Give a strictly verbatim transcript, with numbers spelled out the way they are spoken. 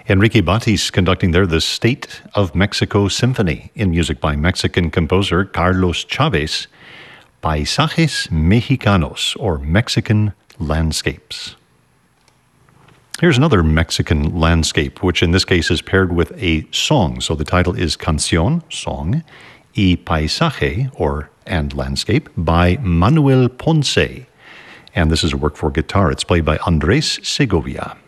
Enrique Batis conducting there the State of Mexico Symphony in music by Mexican composer Carlos Chavez, Paisajes Mexicanos, or Mexican Landscapes. Here's another Mexican landscape, which in this case is paired with a song. So the title is Canción, Song, y Paisaje, or and Landscape, by Manuel Ponce. And this is a work for guitar. It's played by Andres Segovia.